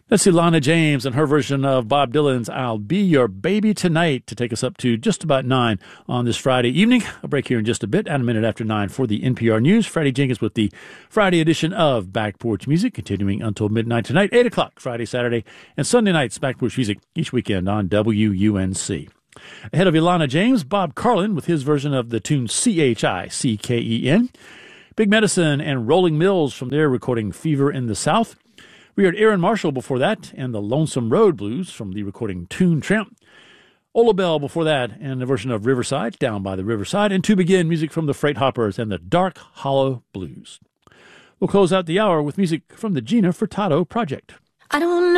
That's Ilana James and her version of Bob Dylan's I'll Be Your Baby Tonight to take us up to just about 9 on this Friday evening. A break here in just a bit, at a minute after 9 for the NPR News. Freddie Jenkins with the Friday edition of Back Porch Music, continuing until midnight tonight, 8 o'clock, Friday, Saturday, and Sunday nights, Back Porch Music each weekend on WUNC. Ahead of Ilana James, Bob Carlin with his version of the tune Chicken. Big Medicine and Rolling Mills from their recording Fever in the South. We heard Aaron Marshall before that and the Lonesome Road Blues from the recording Toon Tramp. Ola Bell before that and a version of Riverside, Down by the Riverside. And to begin, music from the Freight Hoppers and the Dark Hollow Blues. We'll close out the hour with music from the Gina Furtado Project. I don't know.